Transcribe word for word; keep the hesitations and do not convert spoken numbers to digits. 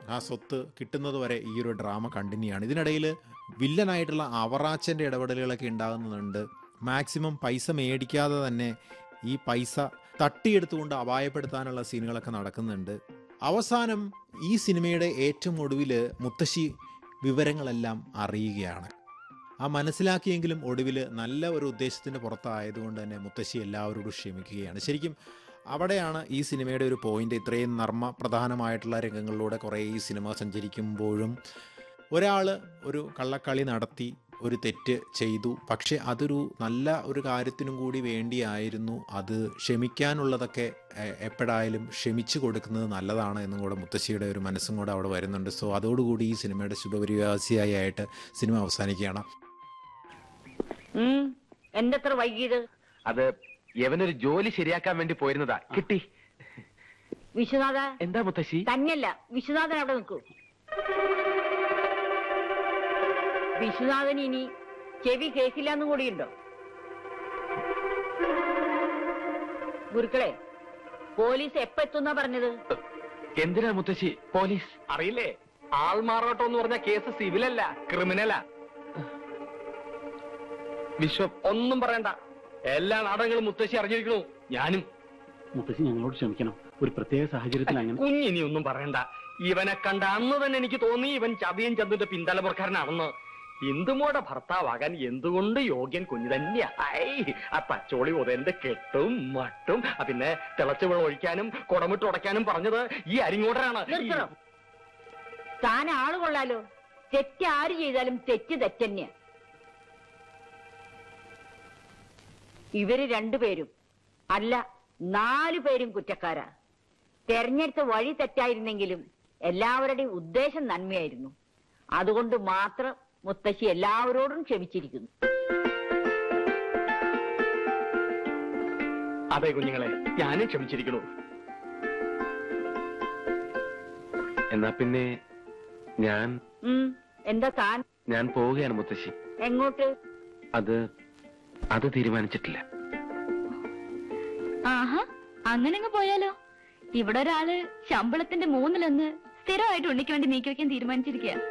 ആ സ്വത്ത് കിട്ടുന്നത് വരെ ഈ ഒരു ഡ്രാമ കണ്ടിന്യൂ ആണ്. ഇതിനിടയിൽ വില്ലനായിട്ടുള്ള അവറാച്ചൻ്റെ ഇടപെടലുകളൊക്കെ ഉണ്ടാകുന്നുണ്ട്. മാക്സിമം പൈസ മേടിക്കാതെ തന്നെ ഈ പൈസ തട്ടിയെടുത്തുകൊണ്ട് അപായപ്പെടുത്താനുള്ള സീനുകളൊക്കെ നടക്കുന്നുണ്ട്. അവസാനം ഈ സിനിമയുടെ ഏറ്റവും ഒടുവിൽ മുത്തശ്ശി വിവരങ്ങളെല്ലാം അറിയുകയാണ്. ആ മനസ്സിലാക്കിയെങ്കിലും ഒടുവിൽ നല്ല ഒരു ഉദ്ദേശത്തിൻ്റെ പുറത്തായതുകൊണ്ട് തന്നെ മുത്തശ്ശി എല്ലാവരോടും ക്ഷമിക്കുകയാണ്. ശരിക്കും അവിടെയാണ് ഈ സിനിമയുടെ ഒരു പോയിൻ്റ്. ഇത്രയും നർമ്മ പ്രധാനമായിട്ടുള്ള രംഗങ്ങളിലൂടെ കുറേ ഈ സിനിമ സഞ്ചരിക്കുമ്പോഴും ഒരാൾ ഒരു കള്ളക്കളി നടത്തി ഒരു തെറ്റ് ചെയ്തു, പക്ഷെ അതൊരു നല്ല ഒരു കാര്യത്തിനും കൂടി വേണ്ടിയായിരുന്നു. അത് ക്ഷമിക്കാനുള്ളതൊക്കെ എപ്പോഴായാലും ക്ഷമിച്ചു കൊടുക്കുന്നത് നല്ലതാണ് എന്നും കൂടെ മുത്തശ്ശിയുടെ ഒരു മനസ്സും കൂടെ അവിടെ വരുന്നുണ്ട്. സോ അതോടുകൂടി ഈ സിനിമയുടെ ശുഭപരിവാസിയായി ആയിട്ട് സിനിമ അവസാനിക്കുകയാണ്. എന്തെത്ര വൈകിയത്? അത് യവനൊരു ജോലി ശരിയാക്കാൻ വേണ്ടി പോയിരുന്നതാ, കിട്ടി. വിശ്വനാഥ. എന്താ മുത്തശ്ശി? തന്നെയല്ല, വിശ്വനാഥൻ അവിടെ നിൽക്കൂ. വിശ്വനാഥൻ ഇനി ചെവി കേൾക്കില്ലാന്നും കൂടിയുണ്ടോ? ഗുരുക്കളെ, പോലീസ് എപ്പ എത്തുന്നാ പറഞ്ഞത്? എന്തിനാ മുത്തശ്ശി പോലീസ്? അറിയില്ലേ, ആൾമാറാട്ടം എന്ന് പറഞ്ഞ കേസ് സിവിലല്ല, ക്രിമിനലാ. വിശ്വം ഒന്നും പറയണ്ട, എല്ലാ നാടകങ്ങളും മുത്തശ്ശി അറിഞ്ഞിരിക്കണു. ഞാനും. മുത്തശ്ശി ഞങ്ങളോട് ക്ഷമിക്കണം, ഒരു പ്രത്യേക സാഹചര്യത്തിൽ അങ്ങനെ. കുഞ്ഞിനി ഒന്നും പറയണ്ട. ഇവനെ കണ്ട അന്ന് തന്നെ എനിക്ക് തോന്നി ഇവൻ ചതിയൻ ചന്തുന്റെ പിന്തലപുറക്കാരനാണെന്ന്. ഇന്ദുമോടെ ഭർത്താവാകാൻ എന്തുകൊണ്ട് യോഗ്യൻ കുഞ്ഞു തന്നെയാ. ആ തച്ചോളി ഉദയന്റെ കെട്ടും മട്ടും, പിന്നെ തിളച്ച വെള്ളം ഒഴിക്കാനും കുടമിട്ട് ഉടയ്ക്കാനും പറഞ്ഞത് ഈ അരിങ്ങോട്ടനാണ്. താൻ ആള് കൊള്ളാലോ. തെറ്റ് ആര് ചെയ്താലും തെറ്റ് തെറ്റന്നെയാ. ഇവര് രണ്ടുപേരും അല്ല, നാലു പേരും കുറ്റക്കാരാ. തെരഞ്ഞെടുത്ത വഴി തെറ്റായിരുന്നെങ്കിലും എല്ലാവരുടെയും ഉദ്ദേശം നന്മയായിരുന്നു. അതുകൊണ്ട് മാത്രം മുത്തശ്ശി എല്ലാവരോടും ക്ഷമിച്ചിരിക്കുന്നു. അതെ കുഞ്ഞുങ്ങളെ, ഞാനും ക്ഷമിച്ചിരിക്കണു. എന്നാ പിന്നെ ഞാൻ എന്താ താൻ? ഞാൻ പോവുകയാണ് മുത്തശ്ശി. എങ്ങോട്ട്? അത് അത് തീരുമാനിച്ചിട്ടില്ല. ആഹാ, അങ്ങനെ അങ്ങ് പോയാലോ? ഇവിടെ ഒരാള് ശമ്പളത്തിന്റെ മൂന്നിലൊന്ന് സ്ഥിരമായിട്ട് ഉണ്ണിക്ക് വേണ്ടി നീക്കി വെക്കാൻ തീരുമാനിച്ചിരിക്കുക.